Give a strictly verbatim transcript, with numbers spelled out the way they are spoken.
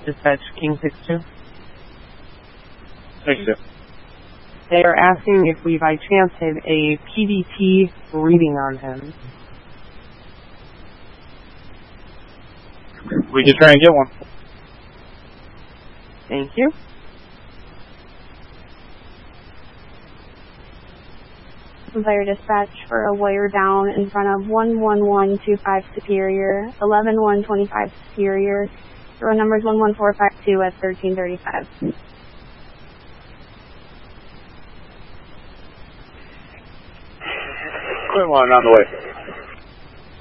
Dispatch King six two. six two. They are asking if we by chance have a P D T reading on him. We can try and get one. Thank you. Fire dispatch for a wire down in front of one one one two five Superior, eleven one twenty-five Superior. Row numbers one one four five two at thirteen thirty-five. Clear one on the way.